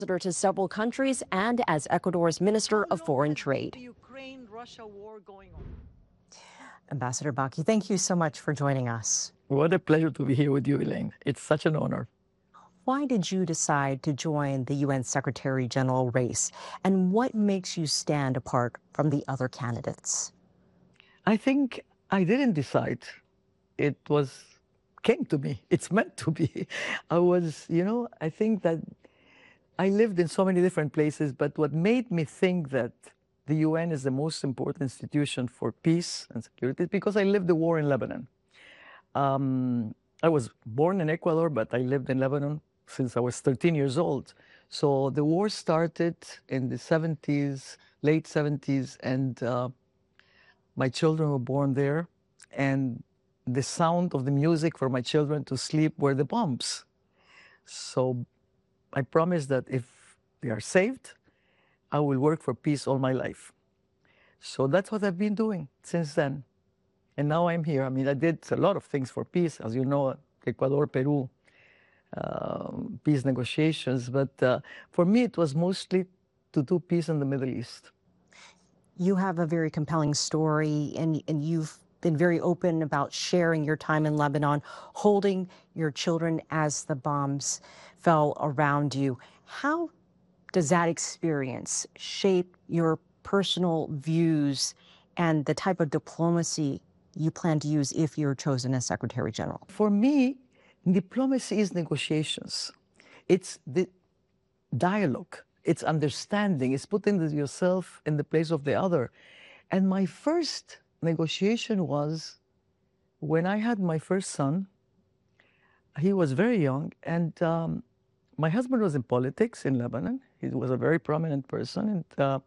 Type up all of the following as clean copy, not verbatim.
Ambassador to several countries and as Ecuador's Minister of Foreign Trade. Ukraine-Russia war going on. Ambassador Baki, thank you so much for joining us. What a pleasure to be here with you, Elaine. It's such an honor. Why did you decide to join the UN Secretary General race? And what makes you stand apart from the other candidates? I think I didn't decide. It came to me. It's meant to be. I think that I lived in so many different places, but what made me think that the UN is the most important institution for peace and security is because I lived the war in Lebanon. I was born in Ecuador, but I lived in Lebanon since I was 13 years old. So the war started in the 70s, late 70s, and my children were born there. And the sound of the music for my children to sleep were the bombs. So I promised that if they are saved, I will work for peace all my life. So that's what I've been doing since then. And now I'm here. I mean, I did a lot of things for peace, as you know, Ecuador, Peru, peace negotiations. But for me, it was mostly to do peace in the Middle East. You have a very compelling story, and you've been very open about sharing your time in Lebanon, holding your children as the bombs fell around you. How does that experience shape your personal views and the type of diplomacy you plan to use if you're chosen as Secretary General? For me, diplomacy is negotiations. It's the dialogue. It's understanding. It's putting yourself in the place of the other. And my first negotiation was when I had my first son. He was very young, and my husband was in politics in Lebanon. He was a very prominent person,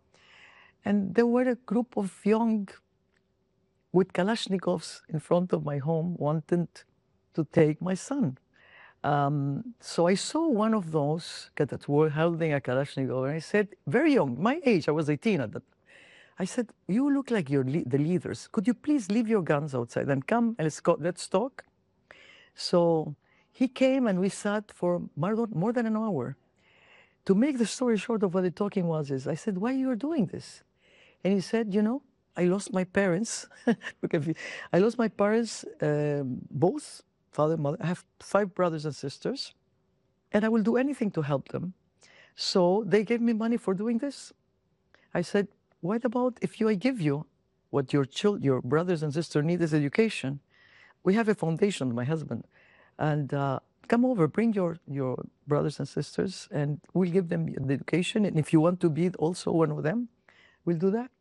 and there were a group of young with Kalashnikovs in front of my home wanting to take my son. So I saw one of those that were holding a Kalashnikov, and I said, very young, my age, I was 18 at that. I said, you look like you're the leaders. Could you please leave your guns outside and come and let's talk? So he came and we sat for more than an hour. To make the story short of what the talking was, I said, why you are doing this? And he said, I lost my parents. I lost my parents, both, father, mother. I have 5 brothers and sisters, and I will do anything to help them. So they gave me money for doing this. I said, what about if I give you what your brothers and sisters need is education? We have a foundation, my husband, and come over, bring your brothers and sisters, and we'll give them the education. And if you want to be also one of them, we'll do that.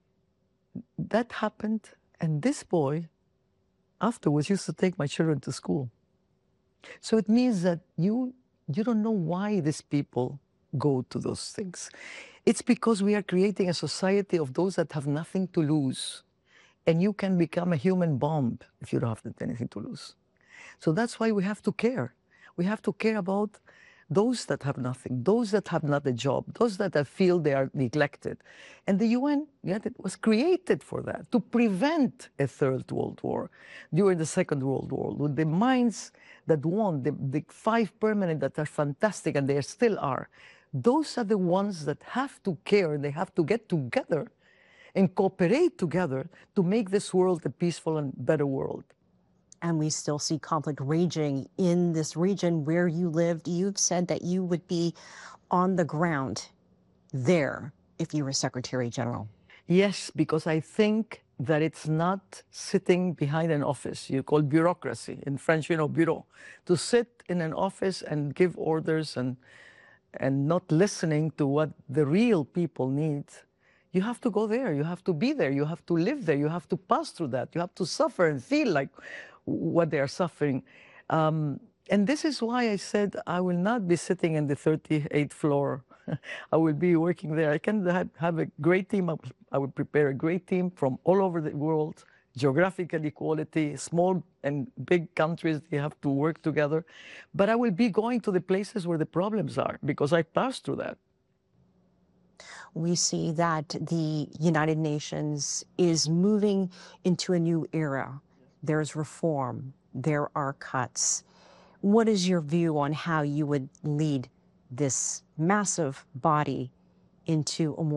That happened, and this boy afterwards used to take my children to school. So it means that you don't know why these people go to those things. It's because we are creating a society of those that have nothing to lose. And you can become a human bomb if you don't have anything to lose. So that's why we have to care. We have to care about those that have nothing, those that have not a job, those that feel they are neglected. And the UN, it was created for that, to prevent a third world war during the Second World War, with the minds that won, the 5 permanent that are fantastic, and they still are. Those are the ones that have to care, they have to get together and cooperate together to make this world a peaceful and better world. And we still see conflict raging in this region where you lived. You've said that you would be on the ground there if you were Secretary General. Yes, because I think that it's not sitting behind an office. You call bureaucracy. In French, bureau. To sit in an office and give orders and not listening to what the real people need. You have to go there. You have to be there. You have to live there. You have to pass through that. You have to suffer and feel like what they are suffering. And this is why I said I will not be sitting in the 38th floor. I will be working there. I can have a great team. I will prepare a great team from all over the world, geographical equality, small and big countries, they have to work together. But I will be going to the places where the problems are because I passed through that. We see that the United Nations is moving into a new era. There's reform, there are cuts. What is your view on how you would lead this massive body into a